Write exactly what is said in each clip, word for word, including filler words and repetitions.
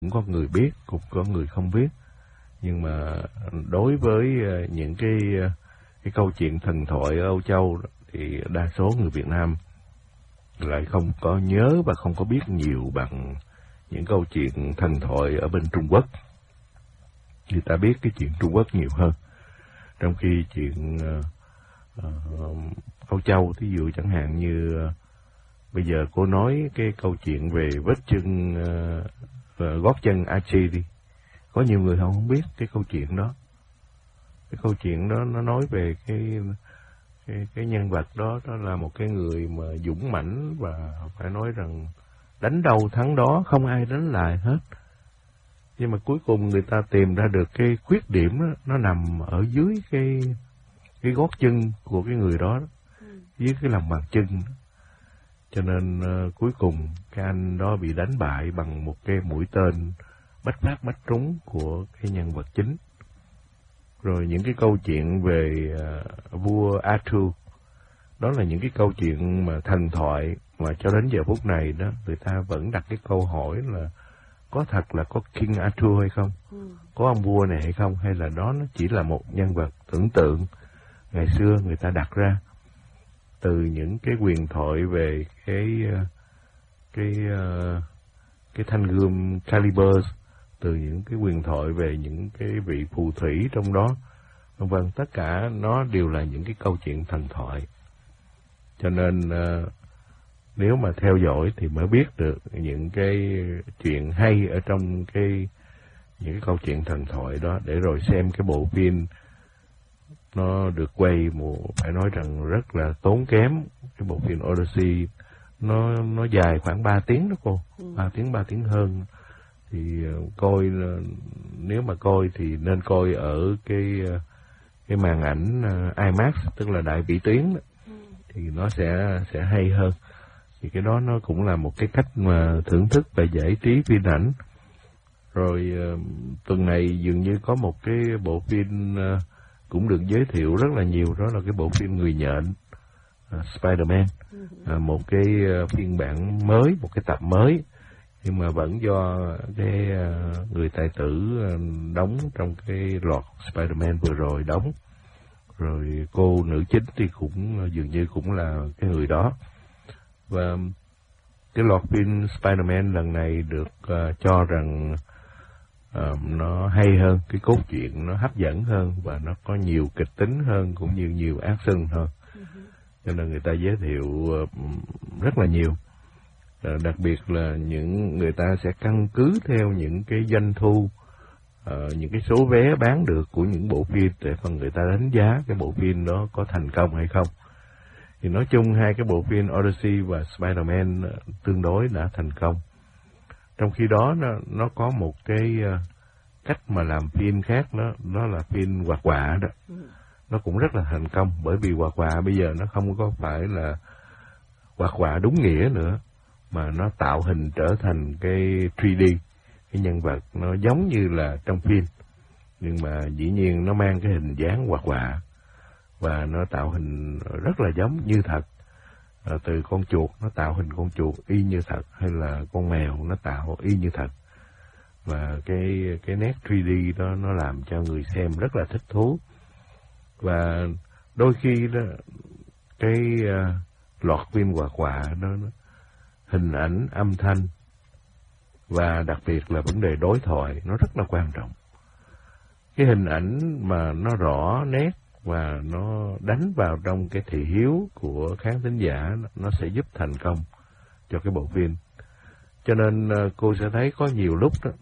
cũng có người biết, cũng có người không biết. Nhưng mà đối với những cái cái câu chuyện thần thoại ở Âu Châu thì đa số người Việt Nam lại không có nhớ và không có biết nhiều bằng những câu chuyện thần thoại ở bên Trung Quốc. Người ta biết cái chuyện Trung Quốc nhiều hơn. Trong khi chuyện uh, uh, Âu Châu, thí dụ chẳng hạn như uh, bây giờ cô nói cái câu chuyện về vết chân, uh, gót chân Archie đi. Có nhiều người không biết cái câu chuyện đó. Cái câu chuyện đó nó nói về cái cái, cái nhân vật đó, đó là một cái người mà dũng mãnh và phải nói rằng đánh đâu thắng đó, không ai đánh lại hết. Nhưng mà cuối cùng người ta tìm ra được cái khuyết điểm đó, nó nằm ở dưới cái cái gót chân của cái người đó, dưới cái lòng bàn chân. Cho nên uh, cuối cùng cái anh đó bị đánh bại bằng một cái mũi tên bách phát bách trúng của cái nhân vật chính. Rồi những cái câu chuyện về uh, vua Arthur, đó là những cái câu chuyện mà thần thoại mà cho đến giờ phút này đó người ta vẫn đặt cái câu hỏi là có thật là có King Arthur hay không, ừ. có ông vua này hay không, hay là đó nó chỉ là một nhân vật tưởng tượng ngày xưa người ta đặt ra từ những cái huyền thoại về cái cái uh, cái thanh gươm Calibur, từ những cái huyền thoại về những cái vị phù thủy trong đó, vân vân, tất cả nó đều là những cái câu chuyện thần thoại. Cho nên uh, nếu mà theo dõi thì mới biết được những cái chuyện hay ở trong cái những cái câu chuyện thần thoại đó, để rồi xem cái bộ phim nó được quay một, phải nói rằng rất là tốn kém. Cái bộ phim Odyssey nó nó dài khoảng ba tiếng đó cô, ba tiếng ba tiếng hơn. Thì coi, nếu mà coi thì nên coi ở cái cái màn ảnh IMAX, tức là đại vĩ tuyến đó, thì nó sẽ sẽ hay hơn. Thì cái đó nó cũng là một cái cách mà thưởng thức và giải trí phim ảnh. Rồi uh, tuần này dường như có một cái bộ phim uh, cũng được giới thiệu rất là nhiều, đó là cái bộ phim Người Nhện, uh, Spider-Man, uh, một cái uh, phiên bản mới, một cái tập mới, nhưng mà vẫn do cái uh, người tài tử uh, đóng trong cái loạt Spider-Man vừa rồi đóng. Rồi cô nữ chính thì cũng uh, dường như cũng là cái người đó. Và cái loạt phim Spider-Man lần này được uh, cho rằng uh, nó hay hơn, cái cốt truyện nó hấp dẫn hơn và nó có nhiều kịch tính hơn, cũng như nhiều action hơn. Uh-huh. Cho nên người ta giới thiệu uh, rất là nhiều. Uh, đặc biệt là những người ta sẽ căn cứ theo những cái doanh thu, uh, những cái số vé bán được của những bộ phim để phần người ta đánh giá cái bộ phim đó có thành công hay không. Thì nói chung hai cái bộ phim Odyssey và Spider-Man tương đối đã thành công. Trong khi đó nó, nó có một cái uh, cách mà làm phim khác, đó, đó là phim hoạt họa đó. Nó cũng rất là thành công, bởi vì hoạt họa bây giờ nó không có phải là hoạt họa đúng nghĩa nữa, mà nó tạo hình trở thành cái ba D, cái nhân vật nó giống như là trong phim, nhưng mà dĩ nhiên nó mang cái hình dáng hoạt họa. Và nó tạo hình rất là giống như thật. À, từ con chuột nó tạo hình con chuột y như thật, hay là con mèo nó tạo y như thật. Và cái cái nét ba D đó nó làm cho người xem rất là thích thú. Và đôi khi đó cái uh, loạt phim hoạt họa đó, nó, hình ảnh, âm thanh và đặc biệt là vấn đề đối thoại nó rất là quan trọng. Cái hình ảnh mà nó rõ nét và nó đánh vào trong cái thị hiếu của khán thính giả, nó sẽ giúp thành công cho cái bộ phim. Cho nên cô sẽ thấy có nhiều lúc đó,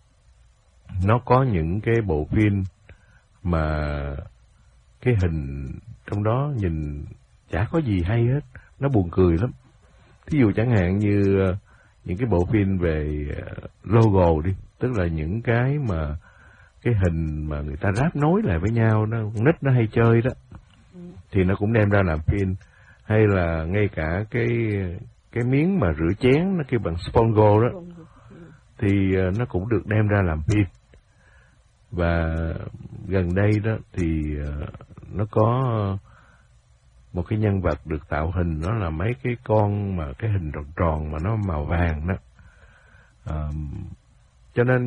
nó có những cái bộ phim mà cái hình trong đó nhìn chả có gì hay hết, nó buồn cười lắm. Thí dụ chẳng hạn như những cái bộ phim về logo đi, tức là những cái mà cái hình mà người ta ráp nối lại với nhau, nó con nít nó hay chơi đó, thì nó cũng đem ra làm phim. Hay là ngay cả cái cái miếng mà rửa chén nó kêu bằng spongo đó, thì nó cũng được đem ra làm phim. Và gần đây đó thì nó có một cái nhân vật được tạo hình, nó là mấy cái con mà cái hình tròn tròn mà nó màu vàng đó. À, Cho nên